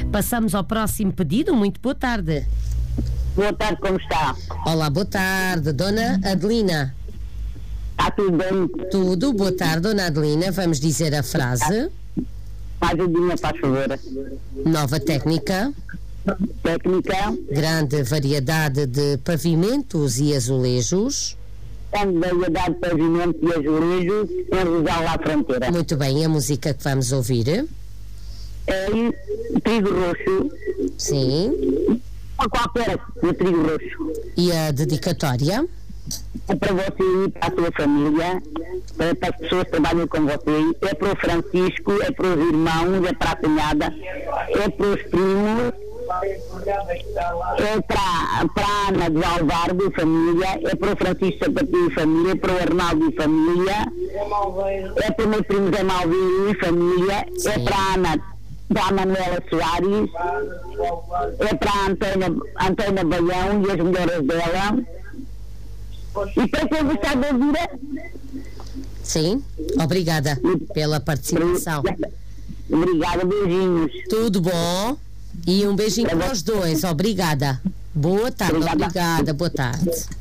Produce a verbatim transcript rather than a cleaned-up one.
Passamos ao próximo pedido. Muito boa tarde. Boa tarde, como está? Olá, boa tarde, Dona Adelina. Está tudo bem? Tudo, boa tarde, Dona Adelina. Vamos dizer a frase. Ajudinha, faz favor. Nova técnica. Técnica. Grande variedade de pavimentos e azulejos. Grande variedade de pavimento e azulejos em Rosal à Fronteira. Muito bem, a música que vamos ouvir. É trigo roxo. Sim. Ou qualquer de trigo roxo. E a dedicatória? É para você e para a sua família, é para as pessoas que trabalham com você, é para o Francisco, é para os irmãos, é para a cunhada, é para os primos, é para, para a Ana do Alvardo e família, é para o Francisco Sapatinho e família, é para o Arnaldo e família, é para o meu primo Zé Malvinho e família, é para a Ana da Manuela Soares, é para a Antônia, Antônia Baião e as mulheres dela. E para quem gostar da vida. Sim, obrigada pela participação. Obrigada, beijinhos. Tudo bom? E um beijinho para os dois, obrigada. Boa tarde, obrigada, boa tarde.